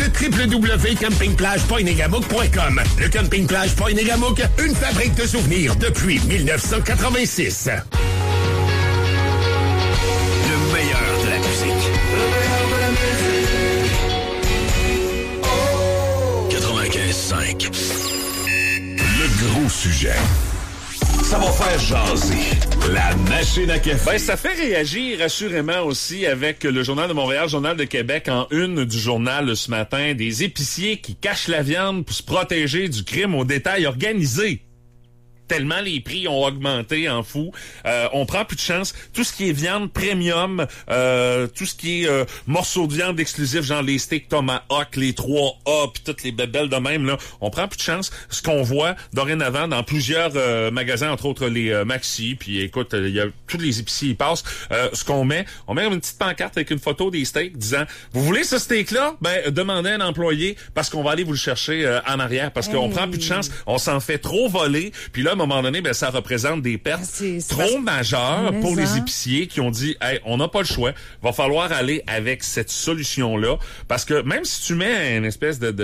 le www.campingplage.negamook.com. Le Camping-Plage Point-Negamook, une fabrique de souvenirs depuis 1986. Le meilleur de la musique. 95.5. Le gros sujet. Ça va faire jaser. La machine à café. Ben, ça fait réagir assurément aussi avec le Journal de Montréal, Journal de Québec, en une du journal ce matin, des épiciers qui cachent la viande pour se protéger du crime au détail organisé. Tellement les prix ont augmenté en fou. On prend plus de chance. Tout ce qui est viande premium, tout ce qui est morceaux de viande exclusifs, genre les steaks Tomahawk, les 3A, puis toutes les bébelles de même, là, on prend plus de chance. Ce qu'on voit dorénavant dans plusieurs magasins, entre autres les Maxi, puis écoute, il y a tous les épiciers y passent. Ce qu'on met, on met une petite pancarte avec une photo des steaks disant « Vous voulez ce steak-là? Ben, demandez à un employé parce qu'on va aller vous le chercher en arrière parce qu'on prend plus de chance. On s'en fait trop voler. Puis là, à un moment donné, ben, ça représente des pertes trop majeures pour les épiciers qui ont dit, hey, on n'a pas le choix. Va falloir aller avec cette solution-là. Parce que même si tu mets une espèce de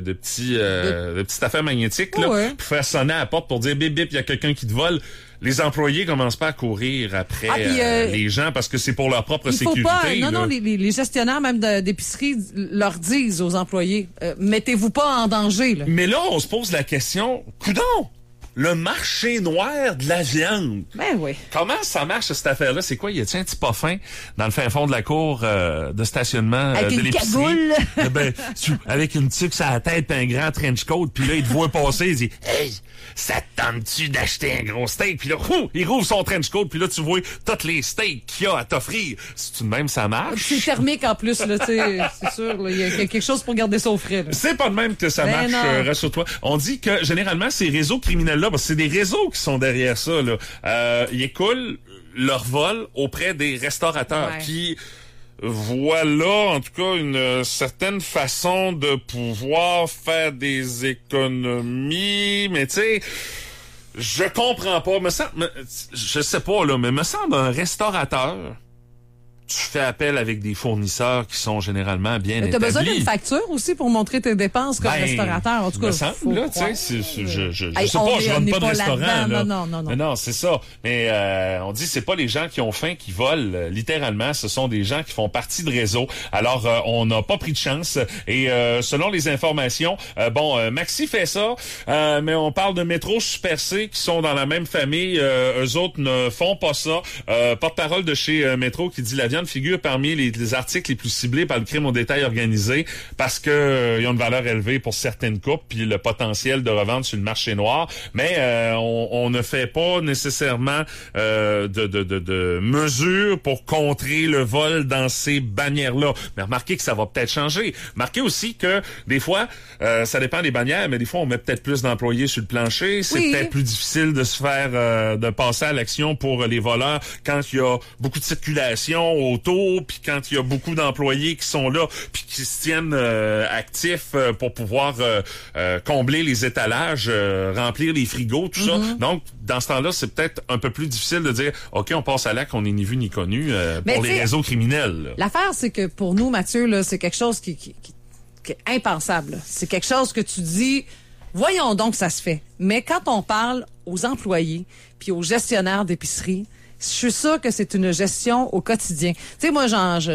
petite affaire magnétique, là, pour faire sonner à la porte pour dire, bip, bip, il y a quelqu'un qui te vole, les employés commencent pas à courir après les gens parce que c'est pour leur propre sécurité. Faut pas, non, les gestionnaires même d'épicerie leur disent aux employés, mettez-vous pas en danger. Là. Mais là, on se pose la question, coudonc! Le marché noir de la viande. Ben oui. Comment ça marche, cette affaire-là? C'est quoi? Y a-t-il un petit parfum dans le fin fond de la cour de stationnement avec de l'épicerie? Cagoule. Ben, avec une tuque sur la tête et un grand trench coat, puis là, il te voit passer, il dit « Hey, ça te tente-tu d'acheter un gros steak? » Puis là, il rouvre son trench coat, puis là, tu vois tous les steaks qu'il y a à t'offrir. C'est tout de même, ça marche? C'est thermique en plus, là, tu sais, c'est sûr. Il y a quelque chose pour garder ça au frais. Là. C'est pas de même que ça marche, rassure-toi. On dit que, généralement, ces réseaux criminels-là, parce que c'est des réseaux qui sont derrière ça, là. Ils écoulent leur vol auprès des restaurateurs qui voient là, en tout cas, une certaine façon de pouvoir faire des économies, mais tu sais, je comprends pas. Je sais pas, là, mais me semble un restaurateur, tu fais appel avec des fournisseurs qui sont généralement bien établis. T'as besoin d'une facture aussi pour montrer tes dépenses comme restaurateur. En tout cas, me semble, là, tu sais, je sais pas, je run pas de restaurant, là. Non, c'est ça. Mais on dit c'est pas les gens qui ont faim qui volent, littéralement, ce sont des gens qui font partie de réseau. Alors, on n'a pas pris de chance. Et selon les informations, Maxi fait ça, mais on parle de Métro Super C qui sont dans la même famille. Eux autres ne font pas ça. Porte-parole de chez Métro qui dit la viande figure parmi les articles les plus ciblés par le crime au détail organisé parce que ils ont une valeur élevée pour certaines coupes puis le potentiel de revente sur le marché noir. Mais on ne fait pas nécessairement de mesures pour contrer le vol dans ces bannières-là. Mais remarquez que ça va peut-être changer. Remarquez aussi que des fois, ça dépend des bannières, mais des fois on met peut-être plus d'employés sur le plancher. C'est peut-être plus difficile de se faire de passer à l'action pour les voleurs quand il y a beaucoup de circulation autour, puis quand il y a beaucoup d'employés qui sont là, puis qui se tiennent actifs pour pouvoir combler les étalages, remplir les frigos, tout ça. Donc, dans ce temps-là, c'est peut-être un peu plus difficile de dire, OK, on passe à l'acte qu'on n'est ni vu ni connu pour les réseaux criminels. Là. L'affaire, c'est que pour nous, Mathieu, là, c'est quelque chose qui est impensable. C'est quelque chose que tu dis, voyons donc, ça se fait. Mais quand on parle aux employés puis aux gestionnaires d'épicerie, je suis sûre que c'est une gestion au quotidien. Tu sais, moi,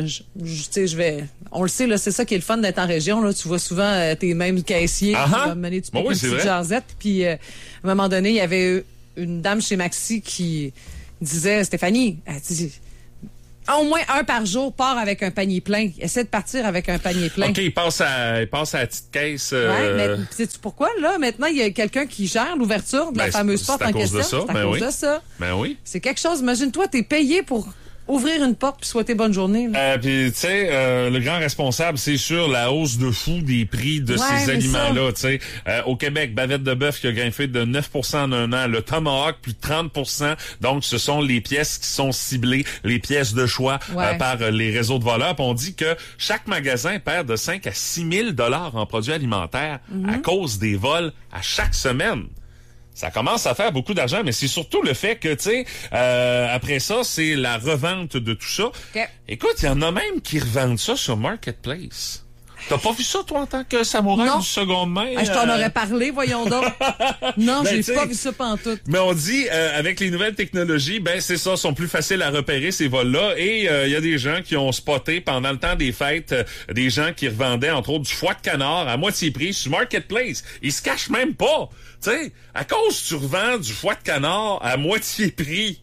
on le sait, là, c'est ça qui est le fun d'être en région, là. Tu vois souvent tes mêmes caissiers qui vont mener une petite jasette. Puis, à un moment donné, il y avait une dame chez Maxi qui disait, Stéphanie, elle dit, au moins un par jour part avec un panier plein. Essaie de partir avec un panier plein. OK, il passe à la petite caisse. Ouais, mais sais-tu pourquoi? Là, maintenant, il y a quelqu'un qui gère l'ouverture de la fameuse porte en question. C'est à cause de ça. Ben oui. C'est quelque chose. Imagine-toi, t'es payé pour ouvrir une porte puis souhaiter bonne journée. Puis tu sais, le grand responsable, c'est sûr la hausse de fou des prix de ces aliments-là. Tu sais, au Québec, bavette de bœuf qui a grimpé de 9% en un an, le tomahawk plus de 30%. Donc, ce sont les pièces qui sont ciblées, les pièces de choix par les réseaux de voleurs. Puis on dit que chaque magasin perd de 5 à 6 000 $ en produits alimentaires à cause des vols à chaque semaine. Ça commence à faire beaucoup d'argent, mais c'est surtout le fait que, tu sais, après ça, c'est la revente de tout ça. Okay. Écoute, il y en a même qui revendent ça sur Marketplace. T'as pas vu ça, toi, en tant que samouraï du seconde main? Je t'en aurais parlé, voyons donc. Non, j'ai pas vu ça pantoute. Mais on dit, avec les nouvelles technologies, c'est ça, sont plus faciles à repérer, ces vols-là. Et il y a des gens qui ont spoté pendant le temps des fêtes, des gens qui revendaient, entre autres, du foie de canard à moitié prix sur Marketplace. Ils se cachent même pas. Tu sais, à cause tu revends du foie de canard à moitié prix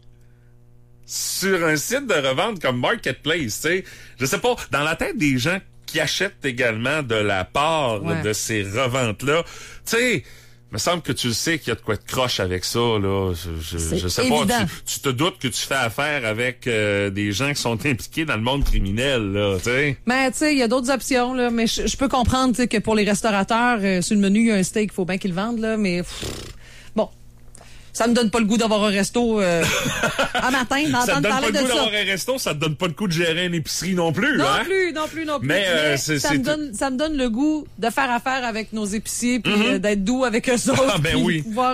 sur un site de revente comme Marketplace, tu sais, je sais pas, dans la tête des gens qui achètent également de la part de ces reventes-là, tu sais, me semble que tu le sais qu'il y a de quoi de croche avec ça, là. Je sais évident. Pas, tu te doutes que tu fais affaire avec des gens qui sont impliqués dans le monde criminel, là, tu sais. Mais tu sais, il y a d'autres options, là, mais je peux comprendre, tu sais, que pour les restaurateurs, sur le menu, il y a un steak, il faut bien qu'ils le vendent, là, mais bon. Ça me donne pas le goût d'avoir un resto un matin, d'entendre parler de ça. Ça te donne pas le goût d'avoir un resto, ça te donne pas le goût de gérer une épicerie non plus, non hein? Non plus. Mais ça me donne le goût de faire affaire avec nos épiciers, puis d'être doux avec eux autres, puis pouvoir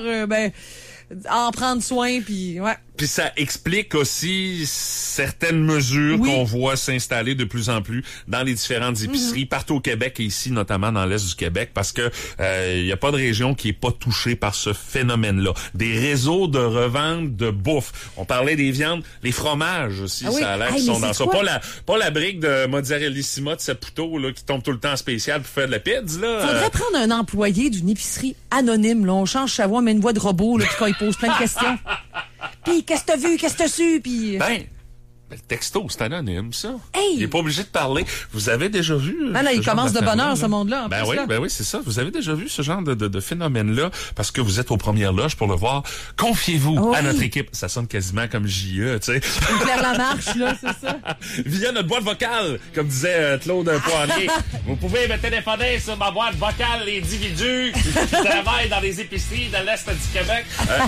en prendre soin, puis ouais. Puis ça explique aussi certaines mesures qu'on voit s'installer de plus en plus dans les différentes épiceries partout au Québec et ici notamment dans l'est du Québec parce que y a pas de région qui est pas touchée par ce phénomène-là. Des réseaux de revente de bouffe. On parlait des viandes, les fromages aussi, ça a l'air qu'ils sont dans ça. Pas la brique de mozzarellissima de Saputo là qui tombe tout le temps en spécial pour faire de la pizza là. Faudrait prendre un employé d'une épicerie anonyme là, on change sa voix mais une voix de robot là puis quand il pose plein de questions. Pis, qu'est-ce que t'as vu? Qu'est-ce que t'as su? Pis... le texto, c'est anonyme, ça. Hey! Il est pas obligé de parler. Vous avez déjà vu... là, il commence de bonne heure, ce monde-là. En plus, oui, c'est ça. Vous avez déjà vu ce genre de phénomène-là parce que vous êtes aux premières loges pour le voir. Confiez-vous à notre équipe. Ça sonne quasiment comme JE, tu sais. Claire Lamarche, là, c'est ça. Via notre boîte vocale, comme disait Claude Poirier. Vous pouvez me téléphoner sur ma boîte vocale, l'individu qui travaille dans les épiceries de l'Est du Québec.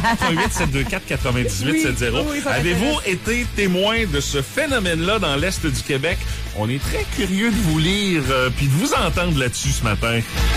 88-724-9870. Avez-vous été témoin de ce phénomène-là dans l'Est du Québec? On est très curieux de vous lire puis de vous entendre là-dessus ce matin.